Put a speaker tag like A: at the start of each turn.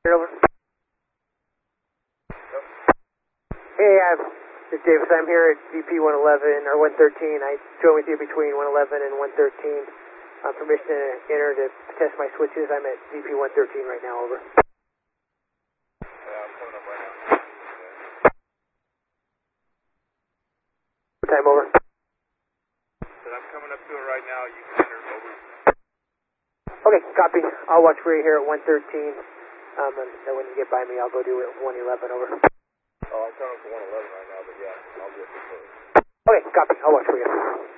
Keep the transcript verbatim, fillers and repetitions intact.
A: Over. Hey, I'm this is Davis. I'm here at D P one eleven or one thirteen. I joined with you between one eleven and one thirteen. Uh, permission to enter to test my switches. I'm at D P one thirteen right now. Over.
B: Yeah, I'm coming up right now.
A: What time? Over.
B: But I'm coming up to it right now. You can enter. Over.
A: Okay, copy. I'll watch for you here at one thirteen. Um, and then when you get by me, I'll go do it at one eleven. Over.
B: Oh, I'm coming up to one eleven right now, but yeah, I'll do it for sure.
A: Okay, copy. I'll watch for you.